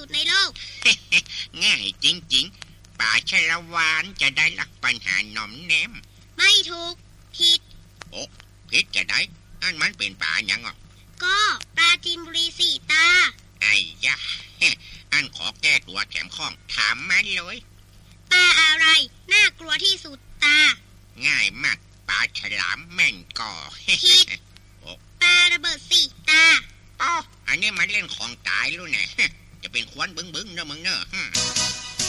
ดในโลกง่ายจริงๆป่าชะละวานจะได้ลักปัญหาหน่อมแนมไม่ถูกผิดโอ้ผิดจะได้อันมันเป็นป่ายังอ่ะก็ปราจีนบุรีสี่ตาไอ้ยะอันขอแก้ตัวแถมข้องถามมาเลยปลาอะไรน่ากลัวที่สุดตาง่ายมากปลาฉลามแม่นก่อผิดปลาระเบิดสี่ตาอ๋ออันนี้มันเล่นของตายรู้แน่จะเป็นควนบึ้งๆเนอะมึงเนอะ